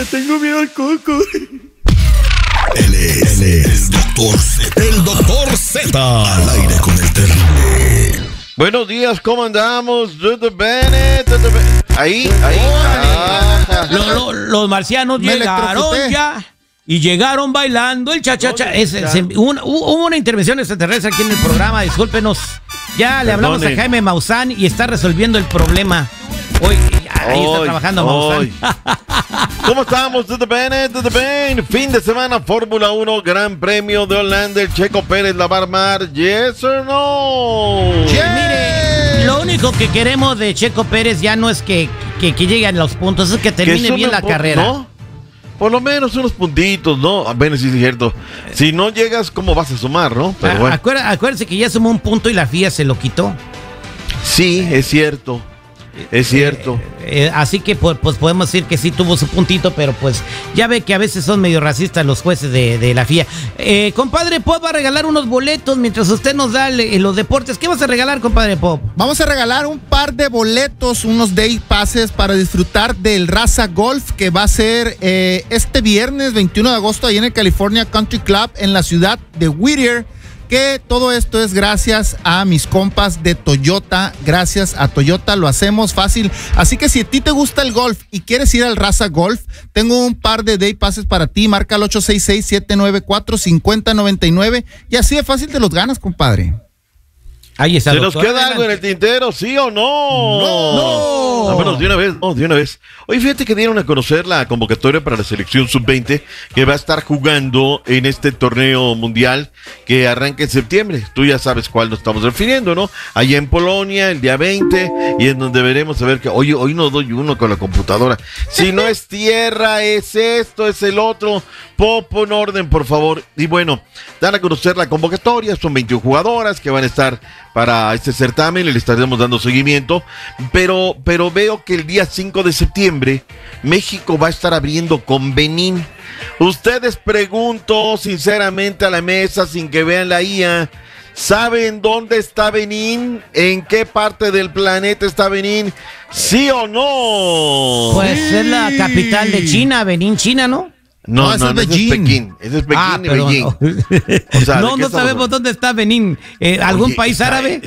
Le tengo miedo al coco. Él es el Doctor Z. El Doctor Z. Al aire con el terrible. Buenos días, ¿cómo andamos? Ahí. Los marcianos llegaron ya. Y llegaron bailando el cha-cha-cha. Hubo una intervención extraterrestre aquí en el programa, discúlpenos. Ya le hablamos a Jaime Maussan y está resolviendo el problema. Hoy, ahí está trabajando Maussan. ¿Cómo estamos? Fin de semana, Fórmula 1, Gran Premio de Holanda, el Checo Pérez la va a armar, ¿yes or no? Yeah. Mire, lo único que queremos de Checo Pérez ya no es que lleguen los puntos, es que termine bien la carrera. ¿No? Por lo menos unos puntitos, ¿no? Bueno, sí es cierto. Si no llegas, ¿cómo vas a sumar, no? Pero bueno. Acuérdense que ya sumó un punto y la FIA se lo quitó. Sí, es cierto. Es cierto. Así que pues podemos decir que sí tuvo su puntito, pero pues ya ve que a veces son medio racistas los jueces de la FIA. Compadre Pop va a regalar unos boletos mientras usted nos da los deportes. ¿Qué vas a regalar, compadre Pop? Vamos a regalar un par de boletos, unos day passes para disfrutar del Raza Golf que va a ser este viernes 21 de agosto ahí en el California Country Club en la ciudad de Whittier. Que todo esto es gracias a mis compas de Toyota. Gracias a Toyota lo hacemos fácil. Así que si a ti te gusta el golf y quieres ir al Raza Golf, tengo un par de day passes para ti. Marca al 866-794-5099 y así de fácil te los ganas, compadre. Ahí está. ¿Se nos queda algo en el tintero, sí o no? No. Bueno, de una vez. Hoy fíjate que dieron a conocer la convocatoria para la selección sub-20 que va a estar jugando en este torneo mundial que arranca en septiembre. Tú ya sabes cuál nos estamos refiriendo, ¿no? Allá en Polonia, el día 20, y en donde veremos a ver que hoy no doy uno con la computadora. Si no es tierra, es esto, es el otro. Popo en orden, por favor. Y bueno, dan a conocer la convocatoria. Son 21 jugadoras que van a estar para este certamen y le estaremos dando seguimiento. Pero veo que el día 5 de septiembre México va a estar abriendo con Benín. Ustedes pregunto sinceramente a la mesa sin que vean la IA. ¿Saben dónde está Benín? ¿En qué parte del planeta está Benín? ¿Sí o no? Pues es la capital de China, Benín, China, ¿no? No, ese es Pekín. Ese es Pekín y Beijing. No, no sabemos dónde está Benín. ¿Algún país árabe?